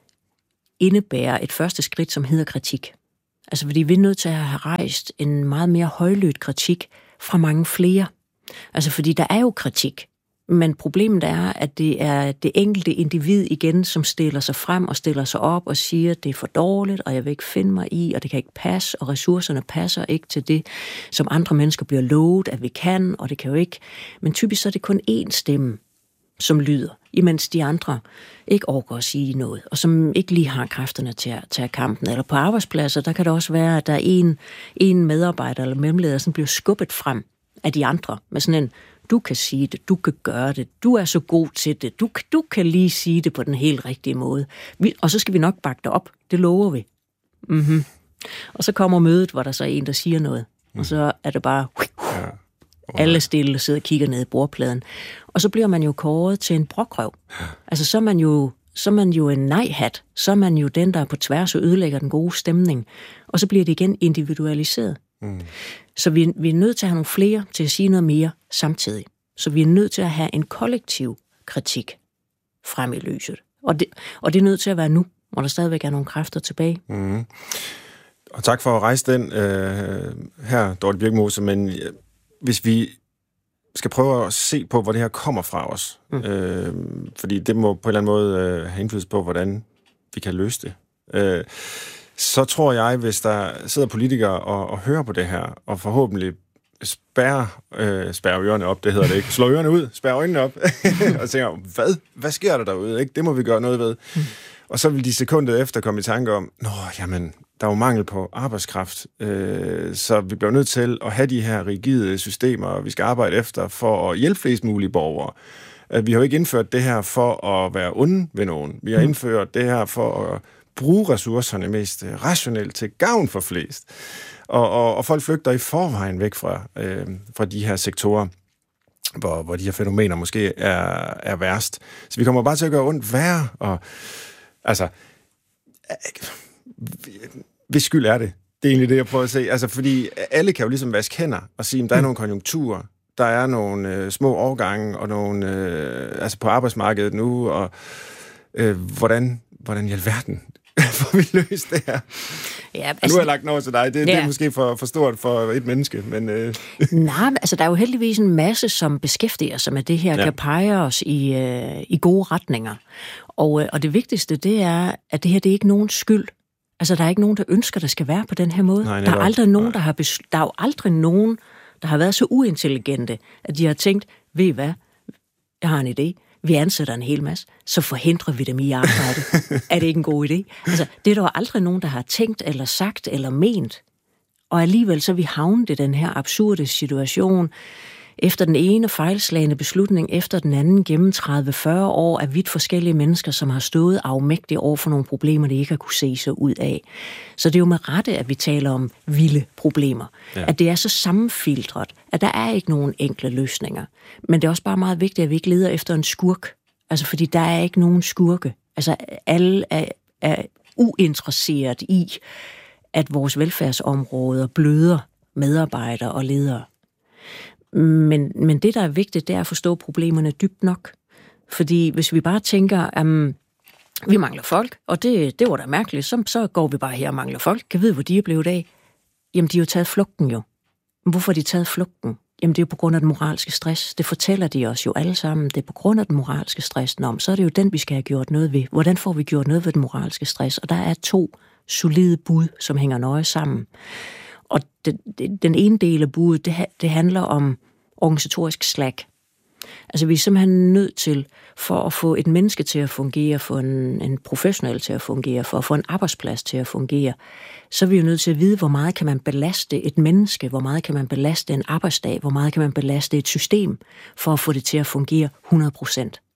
indebærer et første skridt, som hedder kritik. Altså, fordi vi er nødt til at have rejst en meget mere højlydt kritik fra mange flere. Altså, fordi der er jo kritik. Men problemet er, at det er det enkelte individ igen, som stiller sig frem og stiller sig op og siger, at det er for dårligt, og jeg vil ikke finde mig i, og det kan ikke passe, og ressourcerne passer ikke til det, som andre mennesker bliver lovet, at vi kan, og det kan jo ikke. Men typisk så er det kun én stemme, som lyder, imens de andre ikke orker at sige noget, og som ikke lige har kræfterne til at tage kampen. Eller på arbejdspladser, der kan det også være, at der er en medarbejder eller mellemleder, som bliver skubbet frem af de andre, med sådan en, du kan sige det, du kan gøre det, du er så god til det, du kan lige sige det på den helt rigtige måde. Og så skal vi nok bakke det op, det lover vi. Mm-hmm. Og så kommer mødet, hvor der så er en, der siger noget, og så er det bare... Alle stille sidder og kigger ned i bordpladen. Og så bliver man jo kåret til en brokrøv. Altså, så er man jo en nej-hat. Så er man jo den, der på tværs og ødelægger den gode stemning. Og så bliver det igen individualiseret. Så vi er nødt til at have nogle flere til at sige noget mere samtidig. Så vi er nødt til at have en kollektiv kritik frem i lyset. Og det er nødt til at være nu, hvor der stadigvæk er nogle kræfter tilbage. Mm. Og tak for at rejse den her, Dorte Birkmose, men... Hvis vi skal prøve at se på, hvor det her kommer fra os, fordi det må på en eller anden måde have indflydelse på, hvordan vi kan løse det, så tror jeg, hvis der sidder politikere og hører på det her, og forhåbentlig spærrer ørerne op, det hedder det ikke, slår ørerne ud, spærrer øjnene op, og tænker, hvad sker der derude? Ikke? Det må vi gøre noget ved. Og så vil de sekundet efter komme i tanke om, jamen, der er jo mangel på arbejdskraft, så vi bliver nødt til at have de her rigide systemer, vi skal arbejde efter for at hjælpe flest mulige borgere. Vi har jo ikke indført det her for at være onde ved nogen. Vi har indført det her for at bruge ressourcerne mest rationelt til gavn for flest. Og folk flygter i forvejen væk fra de her sektorer, hvor de her fænomener måske er værst. Så vi kommer bare til at gøre ondt værre, og altså... Hvis skyld er det. Det er egentlig det, jeg prøver at se. Altså, fordi alle kan jo ligesom vaske hænder og sige, at der er nogle konjunkturer, der er nogle små årgange og nogle altså på arbejdsmarkedet nu, og hvordan i alverden får vi løst det her? Ja, altså, nu har jeg lagt den over til dig. Det er måske for stort for et menneske, men... Nej, altså der er jo heldigvis en masse, som beskæftiger sig med det her, kan pege os i gode retninger. Og det vigtigste, det er, at det her, det er ikke nogen skyld. Altså, der er ikke nogen, der ønsker, der skal være på den her måde. Nej, der er aldrig nogen, der er jo aldrig nogen, der har været så uintelligente, at de har tænkt, ved I hvad, jeg har en idé, vi ansætter en hel masse, så forhindrer vi dem i arbejde. Er det ikke en god idé? Altså, det er der jo aldrig nogen, der har tænkt, eller sagt, eller ment. Og alligevel så er vi havnet i den her absurde situation, efter den ene fejlslagende beslutning efter den anden gennem 30-40 år af vidt forskellige mennesker, som har stået afmægtigt over for nogle problemer, de ikke har kunne se sig ud af. Så det er jo med rette, at vi taler om vilde problemer. Ja. At det er så sammenfiltret, at der er ikke nogen enkle løsninger. Men det er også bare meget vigtigt, at vi ikke leder efter en skurk. Altså, fordi der er ikke nogen skurke. Altså, alle er uinteresseret i, at vores velfærdsområder bløder medarbejdere og ledere. Men det, der er vigtigt, det er at forstå problemerne dybt nok. Fordi hvis vi bare tænker, vi mangler folk, og det var da mærkeligt, så går vi bare her og mangler folk. Kan vide, hvor de er blevet af? Jamen, de har jo taget flugten jo. Men hvorfor har de taget flugten? Jamen, det er jo på grund af den moralske stress. Det fortæller de os jo alle sammen. Det er på grund af den moralske stress. Så er det jo den, vi skal have gjort noget ved. Hvordan får vi gjort noget ved den moralske stress? Og der er 2 solide bud, som hænger nøje sammen. Og den ene del af budet, det handler om organisatorisk slack. Altså, vi er simpelthen nødt til, for at få et menneske til at fungere, for en professionel til at fungere, for at få en arbejdsplads til at fungere, så er vi jo nødt til at vide, hvor meget kan man belaste et menneske, hvor meget kan man belaste en arbejdsdag, hvor meget kan man belaste et system, for at få det til at fungere 100%.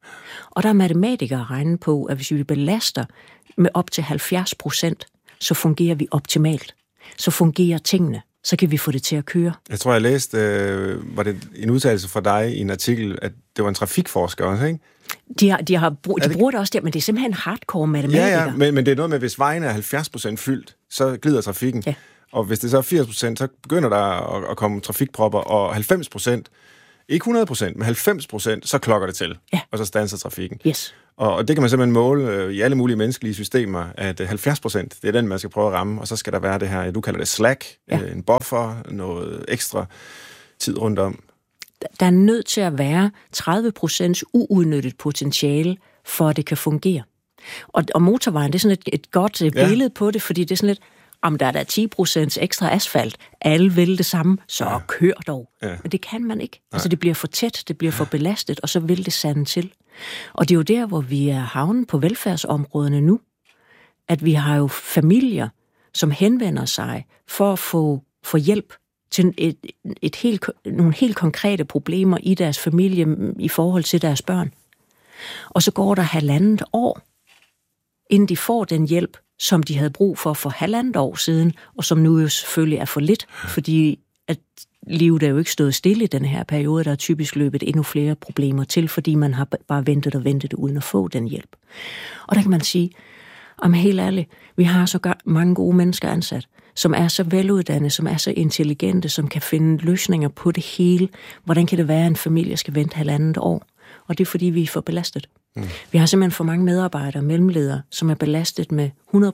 Og der er matematikere regnet på, at hvis vi belaster med op til 70%, så fungerer vi optimalt. Så fungerer tingene. Så kan vi få det til at køre. Jeg tror, jeg læste, var det en udtalelse fra dig i en artikel, at det var en trafikforsker også, ikke? De bruger det også der, men det er simpelthen hardcore matematikere. Ja, men det er noget med, hvis vejen er 70% fyldt, så glider trafikken. Ja. Og hvis det så er 80%, så begynder der at komme trafikpropper, og 90%, ikke 100%, men 90%, så klokker det til, og så standser trafikken. Yes. Og det kan man simpelthen måle i alle mulige menneskelige systemer, at 70%, det er den, man skal prøve at ramme, og så skal der være det her, du kalder det slack, en buffer, noget ekstra tid rundt om. Der er nødt til at være 30% uudnyttet potentiale, for at det kan fungere. Og motorvejen, det er sådan et godt billede på det, fordi det er sådan lidt, om der er der 10% ekstra asfalt, alle vil det samme, så kør dog. Ja. Men det kan man ikke. Altså det bliver for tæt, det bliver for belastet, og så vil det sande til. Og det er jo der, hvor vi er havnet på velfærdsområderne nu, at vi har jo familier, som henvender sig for at få hjælp til nogle helt konkrete problemer i deres familie i forhold til deres børn. Og så går der 1,5 år, inden de får den hjælp, som de havde brug for 1,5 år siden, og som nu jo selvfølgelig er for lidt, fordi at livet er jo ikke stået stille i den her periode, der er typisk løbet endnu flere problemer til, fordi man har bare ventet uden at få den hjælp. Og der kan man sige, om helt ærligt, vi har så mange gode mennesker ansat, som er så veluddannede, som er så intelligente, som kan finde løsninger på det hele. Hvordan kan det være, at en familie skal vente 1,5 år? Og det er, fordi vi er for belastet. Vi har simpelthen for mange medarbejdere og mellemledere, som er belastet med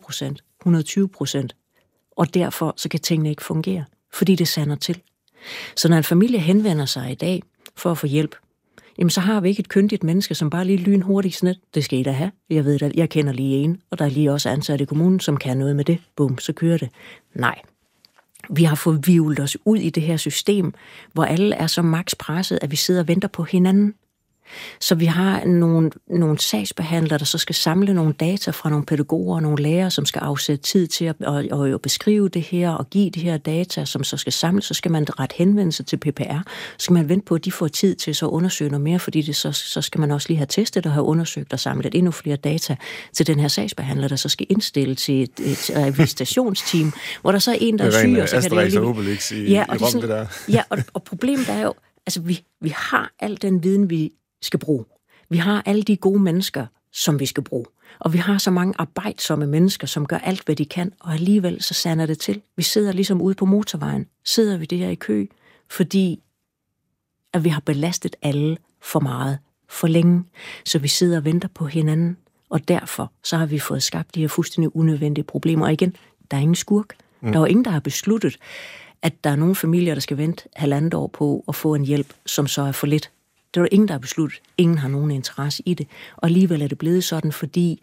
100%, 120%, og derfor så kan tingene ikke fungere, fordi det sander til. Så når en familie henvender sig i dag for at få hjælp, jamen så har vi ikke et kyndigt menneske, som bare lige lynhurtigt sådan, det skal I da have. Jeg ved jeg kender lige en, og der er lige også ansat i kommunen, som kan noget med det. Bum, så kører det. Nej. Vi har fået vivlet os ud i det her system, hvor alle er så maks presset, at vi sidder og venter på hinanden. Så vi har nogle sagsbehandlere, der så skal samle nogle data fra nogle pædagoger og nogle lærere, som skal afsætte tid til at beskrive det her og give de her data, som så skal samles. Så skal man rette henvendelse til PPR. Så skal man vente på, at de får tid til så at undersøge noget mere, fordi det så skal man også lige have testet og have undersøgt og samlet endnu flere data til den her sagsbehandler, der så skal indstille til et visitationsteam, hvor der så er en, der er syg, og så kan det jo lige... og problemet er jo, altså vi har al den viden, vi skal bruge. Vi har alle de gode mennesker, som vi skal bruge. Og vi har så mange arbejdsomme mennesker, som gør alt, hvad de kan, og alligevel så sander det til. Vi sidder ligesom ude på motorvejen. Sidder vi der i kø, fordi at vi har belastet alle for meget, for længe. Så vi sidder og venter på hinanden, og derfor så har vi fået skabt de her fuldstændig unødvendige problemer. Og igen, der er ingen skurk. Der er jo ingen, der har besluttet, at der er nogle familier, der skal vente 1,5 år på at få en hjælp, som så er for lidt. Det er jo ingen, der har besluttet. Ingen har nogen interesse i det. Og alligevel er det blevet sådan, fordi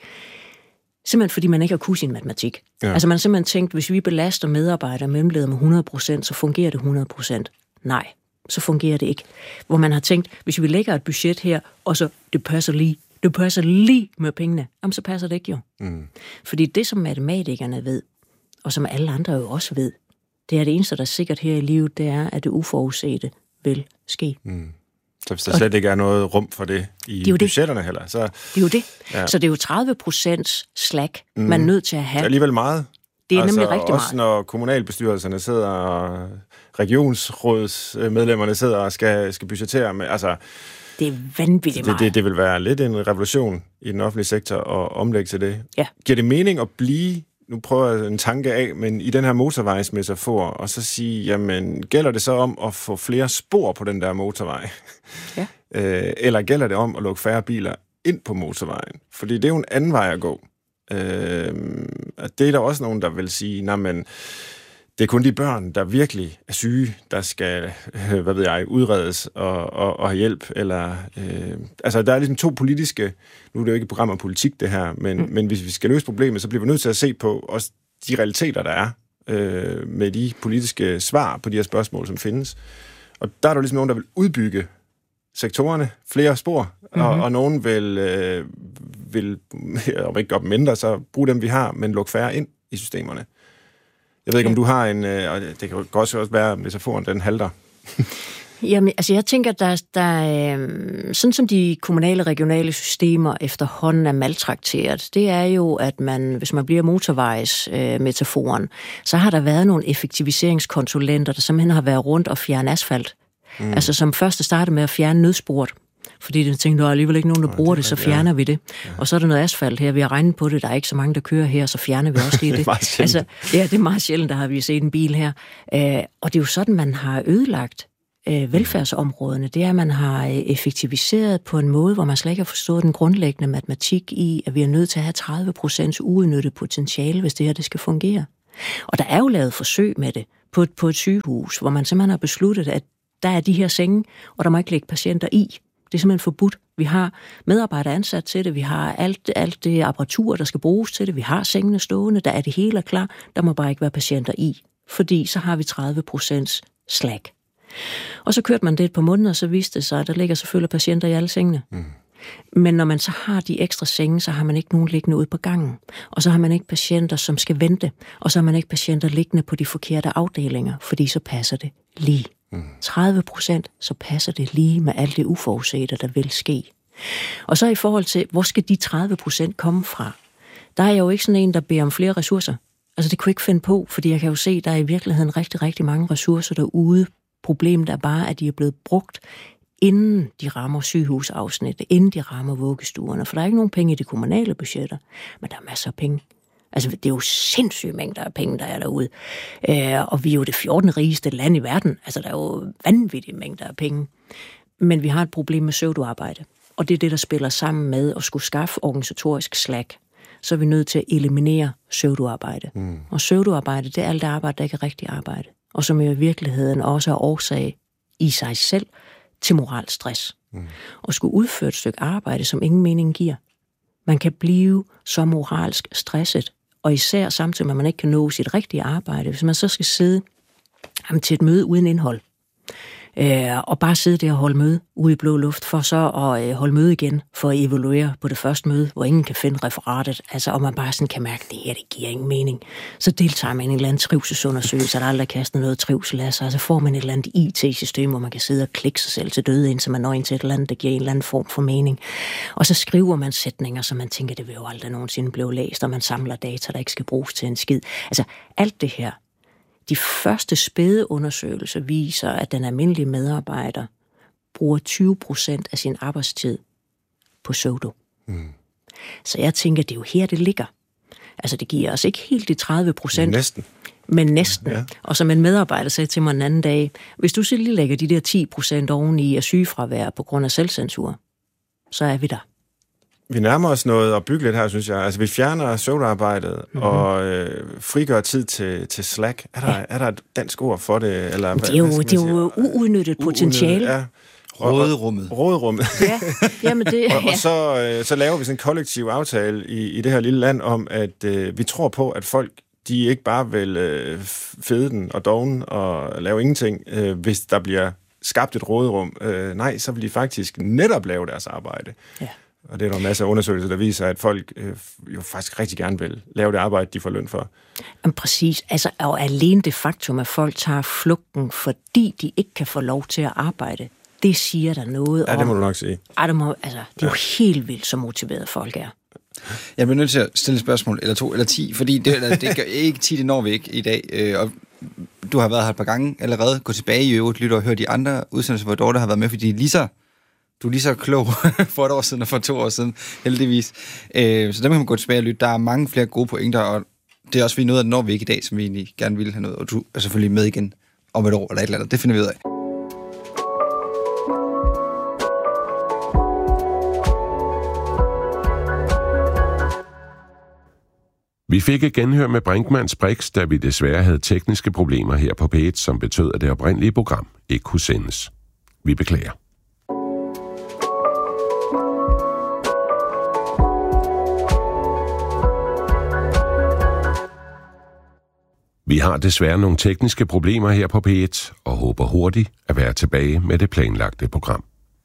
man ikke har kunnet sin matematik. Ja. Altså man har simpelthen tænkt, hvis vi belaster medarbejdere og mellemledere med 100%, så fungerer det 100%. Nej, så fungerer det ikke. Hvor man har tænkt, hvis vi lægger et budget her, og så det passer lige med pengene, jamen så passer det ikke jo. Fordi det, som matematikerne ved, og som alle andre jo også ved, det er det eneste, der er sikkert her i livet, det er, at det uforudsete vil ske. Så hvis der slet ikke er noget rum for det i budgetterne heller, så... Det er jo det. Ja. Så det er jo 30% slack, man er nødt til at have. Det er alligevel meget. Det er nemlig rigtig meget. Også når kommunalbestyrelserne sidder, og regionsrådsmedlemmerne sidder og skal budgettere med... Altså, det er vanvittigt meget. Det vil være lidt en revolution i den offentlige sektor at omlægge til det. Ja. Giver det mening at blive... Nu prøver jeg en tanke af, men i den her motorvejsmetafor, og så sige, jamen, gælder det så om at få flere spor på den der motorvej? Ja. Eller gælder det om at lukke færre biler ind på motorvejen? Fordi det er jo en anden vej at gå. Det er der også nogen, der vil sige, nej, men det er kun de børn, der virkelig er syge, der skal, udredes og have hjælp. Eller, altså, der er ligesom 2 politiske... Nu er det jo ikke et program om politik, det her, men hvis vi skal løse problemet, så bliver vi nødt til at se på også de realiteter, der er med de politiske svar på de her spørgsmål, som findes. Og der er der ligesom nogen, der vil udbygge sektorerne, flere spor, og nogen vil om ikke op mindre, så bruge dem, vi har, men lukke færre ind i systemerne. Jeg ved ikke, om du har en... Og det kan også være, metaforen den halter. Jamen, altså jeg tænker, sådan som de kommunale og regionale systemer efterhånden er maltrakteret, det er jo, at hvis man bliver motorvejsmetaforen, så har der været nogle effektiviseringskonsulenter, der simpelthen har været rundt og fjerne asfalt. Altså som først startede med at fjerne nødsporet, fordi de tænkte, der er alligevel ikke nogen, der bruger det, så fjerner vi det. Ja. Og så er der noget asfalt her, vi har regnet på det, der er ikke så mange, der kører her, så fjerner vi også lige det. Altså, ja, det er meget sjældent, der har vi set en bil her. Og det er jo sådan, man har ødelagt velfærdsområderne. Det er, at man har effektiviseret på en måde, hvor man slet ikke har forstået den grundlæggende matematik i, at vi er nødt til at have 30% uudnyttet potentiale, hvis det her det skal fungere. Og der er jo lavet forsøg med det på et sygehus, hvor man simpelthen har besluttet, at der er de her senge, og der må ikke ligge patienter i. Det er simpelthen forbudt. Vi har medarbejdere ansat til det, vi har alt det apparatur, der skal bruges til det, vi har sengene stående, der er det hele klar, der må bare ikke være patienter i, fordi så har vi 30% slack. Og så kørte man det et par måneder, og så viste det sig, at der ligger selvfølgelig patienter i alle sengene. Men når man så har de ekstra senge, så har man ikke nogen liggende ude på gangen. Og så har man ikke patienter, som skal vente. Og så har man ikke patienter liggende på de forkerte afdelinger, fordi så passer det lige. 30%, så passer det lige med alt det uforudsete, der vil ske. Og så i forhold til, hvor skal de 30% komme fra? Der er jeg jo ikke sådan en, der beder om flere ressourcer. Altså det kunne jeg ikke finde på, fordi jeg kan jo se, der er i virkeligheden rigtig, rigtig mange ressourcer derude. Problemet er bare, at de er blevet brugt, inden de rammer sygehusafsnittet, inden de rammer vuggestuerne. For der er ikke nogen penge i de kommunale budgetter, men der er masser af penge. Altså, det er jo sindssyge mængder af penge, der er derude. Og vi er jo det 14. rigeste land i verden. Altså, der er jo vanvittige mængder af penge. Men vi har et problem med pseudoarbejde. Og det er det, der spiller sammen med at skulle skaffe organisatorisk slack. Så er vi nødt til at eliminere pseudoarbejde. Og pseudoarbejde, det er alt det arbejde, der ikke er rigtig arbejde. Og som i virkeligheden også er årsag i sig selv til moralstress. Og skulle udføre et stykke arbejde, som ingen mening giver. Man kan blive så moralsk stresset, og især samtidig med, at man ikke kan nå sit rigtige arbejde. Hvis man så skal sidde til et møde uden indhold, og bare sidde der og holde møde ude i blå luft, for så at holde møde igen, for at evaluere på det første møde, hvor ingen kan finde referatet, altså, og man bare sådan kan mærke, at det her, det giver ingen mening. Så deltager man i en eller anden trivselsundersøgelse, der aldrig kastet noget trivsel af sig, så får man et eller andet IT-system, hvor man kan sidde og klikke sig selv til døde, indtil man når ind til et eller andet, der giver en eller anden form for mening. Og så skriver man sætninger, som man tænker, det vil jo aldrig nogensinde blive læst, og man samler data, der ikke skal bruges til en skid. Altså, alt det her. De første spæde undersøgelser viser, at den almindelige medarbejder bruger 20% af sin arbejdstid på pseudo. Så jeg tænker, det er jo her, det ligger. Altså, det giver os ikke helt de 30%. Næsten. Men næsten. Ja. Og som en medarbejder sagde til mig en anden dag, hvis du så lige lægger de der 10% oveni af sygefravær på grund af selvcensur, så er vi der. Vi nærmer os noget at bygge lidt her, synes jeg. Altså, vi fjerner pseudoarbejdet og frigør tid til slack. Er der et dansk ord for det? Eller, det er jo uudnyttet potentiale. Ja. Råderummet. Ja, jamen det. Og så laver vi sådan en kollektiv aftale i det her lille land om, at vi tror på, at folk de ikke bare vil fede den og doven og lave ingenting, hvis der bliver skabt et råderum. Nej, så vil de faktisk netop lave deres arbejde. Ja. Og det er der en masse undersøgelser, der viser, at folk jo faktisk rigtig gerne vil lave det arbejde, de får løn for. Jamen præcis. Altså, og alene det faktum, at folk tager flugten, fordi de ikke kan få lov til at arbejde, det siger der noget om. Ja, det må du nok sige. Det er jo helt vildt, så motiveret folk er. Jeg bliver nødt til at stille et spørgsmål, eller 2, eller 10, fordi det er ikke 10, det når vi ikke i dag. Og du har været her et par gange allerede. Gå tilbage i øvrigt, lytte og høre de andre udsendelser, hvor Dorte har været med, fordi du er lige så klog for et år siden og for 2 år siden, heldigvis. Så dem kan man gå tilbage og lytte. Der er mange flere gode pointer, og det er også fordi noget af det når vi ikke i dag, som vi egentlig gerne ville have noget. Og du er selvfølgelig med igen om et år eller et eller andet. Det finder vi ud af. Vi fik et genhør med Brinkmanns Brix, da vi desværre havde tekniske problemer her på P1, som betød, at det oprindelige program ikke kunne sendes. Vi beklager. Vi har desværre nogle tekniske problemer her på P1 og håber hurtigt at være tilbage med det planlagte program.